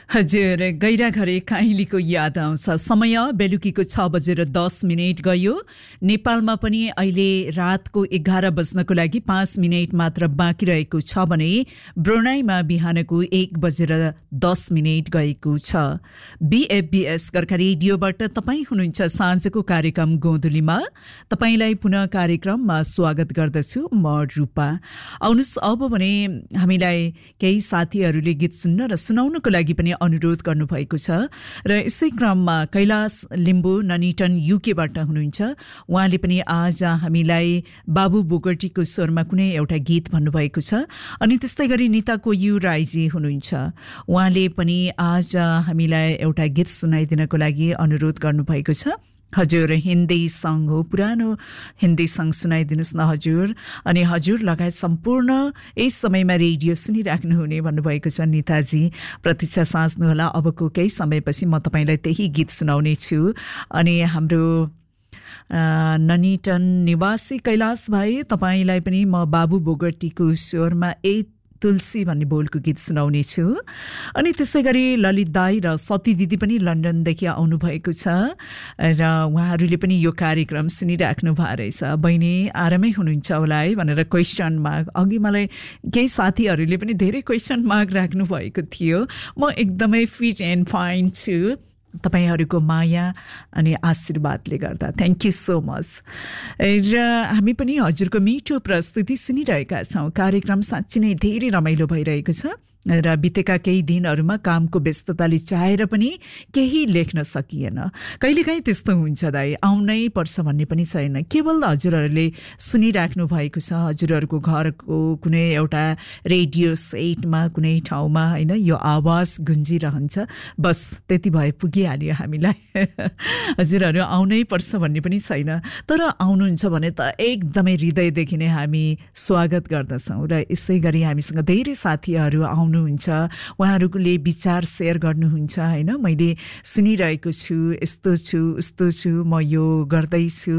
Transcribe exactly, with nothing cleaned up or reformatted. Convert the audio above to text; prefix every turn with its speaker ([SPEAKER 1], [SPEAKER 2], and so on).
[SPEAKER 1] हजुर, गैरा घरे काहिलीको याद आउँछ। समय बेलुकीको छ बजेर दस मिनट गयो। नेपालमा पनि अहिले रातको एघार बज्नको लागि पाँच मिनट मात्र बाँकी रहेको छ भने ब्रुनाईमा बिहानको एक बजेर दस मिनट गएको छ। बीएफबीएस गोर्खा रेडियोबाट तपाईँ हुनुहुन्छ साँझको कार्यक्रम गोधुलीमा। तपाईँलाई पुनः कार्यक्रममा स्वागत गर्दछु म रूपा। आउनुहोस् अब भने हामीलाई केही साथीहरूले गीत सुन्न र सुनाउनको लागि पनि अनुरोध गर्नुभएको छ र यसै क्रममा कैलाश लिम्बू ननीटन युकेबाट हुनुहुन्छ। उहाँले पनि आज हामीलाई बाबु बोगटीको स्वरमा कुनै एउटा गीत भन्नुभएको छ। अनि त्यस्तै गरी निता कोयु राईजी हुनुहुन्छ। उहाँले पनि आज हामीलाई एउटा गीत सुनाइदिनको लागि अनुरोध गर्नुभएको छ। हजुर, हिन्दी सङ्ग हो, पुरानो हिन्दी सङ्ग सुनाइदिनुहोस् न हजुर। अनि हजुर लगायत सम्पूर्ण यस समयमा रेडियो सुनिराख्नुहुने भन्नुभएको छ निताजी। प्रतीक्षा साँच्नुहोला, अबको केही समयपछि म तपाईँलाई त्यही गीत सुनाउने छु। अनि हाम्रो ननीटन निवासी कैलाश भाइ, तपाईँलाई पनि म बाबु बोगटीको स्वरमा ए तुलसी भन्ने बोलको गीत सुनाउने छु। अनि त्यसै गरी ललित दाई र सती दिदी पनि लन्डनदेखि आउनुभएको छ र उहाँहरूले पनि यो कार्यक्रम सुनिराख्नु भएको रहेछ। बहिनी आरामै हुनुहुन्छ होला है भनेर क्वेसन मार्क, अघि मलाई केही साथीहरूले पनि धेरै क्वेसन मार्क राख्नु भएको थियो। म एकदमै फिट एन्ड फाइन छु तपाईहरूको माया अनि आशीर्वादले गर्दा। Thank you so much. र हामी पनि हजुरको मिठो प्रस्तुति सुनिरहेका छौँ। कार्यक्रम साँच्चै नै धेरै रमाइलो भइरहेको छ र बितेका केही दिनहरूमा कामको व्यस्तताले चाहेर पनि केही लेख्न सकिएन। कहिलेकाहीँ त्यस्तो हुन्छ दाइ, आउनै पर्छ भन्ने पनि छैन। केवल हजुरहरूले सुनिराख्नु भएको छ, हजुरहरूको घरको कुनै एउटा रेडियो सेटमा कुनै ठाउँमा होइन यो आवाज गुन्जिरहन्छ, बस त्यति भए पुगिहाल्यो हामीलाई। हजुरहरू आउनै पर्छ भन्ने पनि छैन, तर आउनुहुन्छ भने त एकदमै हृदयदेखि नै हामी स्वागत गर्दछौँ। र यसै गरी हामीसँग धेरै साथीहरू आउनु हुनुहुन्छ, उहाँहरूले विचार सेयर गर्नुहुन्छ होइन। मैले सुनिरहेको छु, यस्तो छु उस्तो छु, म यो गर्दैछु